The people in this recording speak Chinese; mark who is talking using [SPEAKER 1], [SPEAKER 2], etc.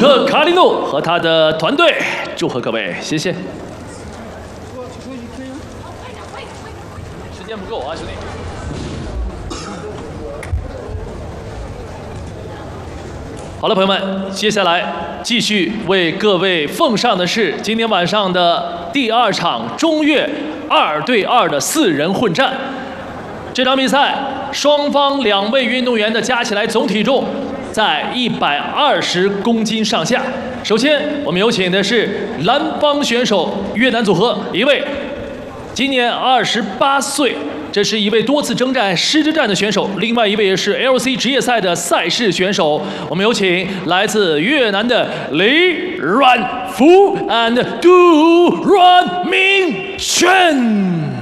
[SPEAKER 1] 贺卡里诺和他的团队，祝贺各位，谢谢。时间不够啊，兄弟。 好了，朋友们，接下来继续为各位奉上的是今天晚上的第2场中越2对2的4人混战。这场比赛双方2位运动员的加起来总体重在120公斤上下。首先，我们有请的是蓝方选手越南组合一位，今年28岁。 这是一位多次征战狮之战的选手，另外一位也是 LC 职业赛的赛事选手。我们有请来自越南的李阮福 and Du 阮明轩。